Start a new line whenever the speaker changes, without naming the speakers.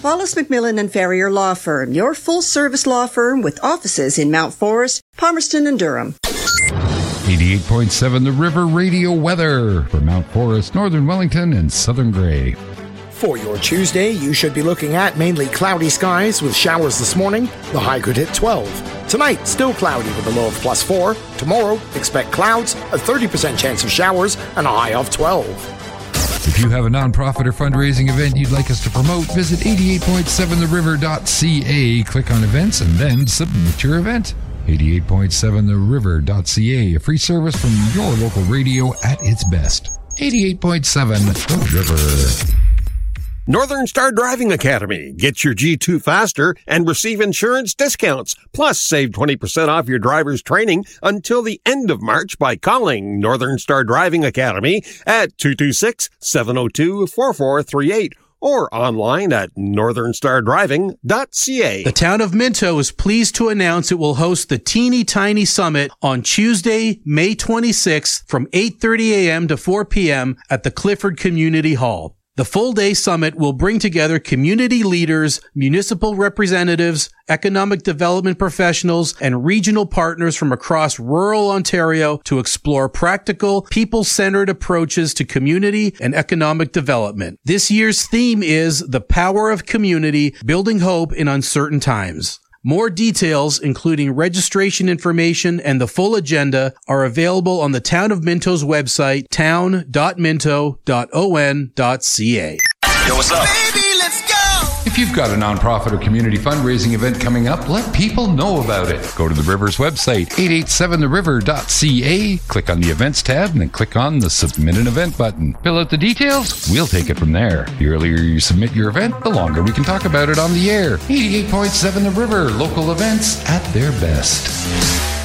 Wallace McMillan and Ferrier Law Firm, your full-service law firm with offices in Mount Forest, Palmerston, and Durham.
88.7 The River Radio weather for Mount Forest, Northern Wellington, and Southern Grey.
For your Tuesday, you should be looking at mainly cloudy skies with showers this morning. The high could hit 12. Tonight, still cloudy with a low of +4. Tomorrow, expect clouds, a 30% chance of showers, and a high of 12.
If you have a nonprofit or fundraising event you'd like us to promote, visit 88.7theriver.ca, click on events, and then submit your event. 88.7theriver.ca, a free service from your local radio at its best. 88.7 The River.
Northern Star Driving Academy. Get your G2 faster and receive insurance discounts. Plus, save 20% off your driver's training until the end of March by calling Northern Star Driving Academy at 226-702-4438 or online at northernstardriving.ca.
The town of Minto is pleased to announce it will host the Teeny Tiny Summit on Tuesday, May 26th from 8:30 a.m. to 4 p.m. at the Clifford Community Hall. The full-day summit will bring together community leaders, municipal representatives, economic development professionals, and regional partners from across rural Ontario to explore practical, people-centered approaches to community and economic development. This year's theme is The Power of Community, Building Hope in Uncertain Times. More details, including registration information and the full agenda, are available on the Town of Minto's website, town.minto.on.ca.
Yo, what's up?
Baby, let's go!
If you've got a nonprofit or community fundraising event coming up, let people know about it. Go to the River's website, 887theriver.ca, click on the Events tab, and then click on the Submit an Event button. Fill out the details, we'll take it from there. The earlier you submit your event, the longer we can talk about it on the air. 88.7 The River, local events at their best.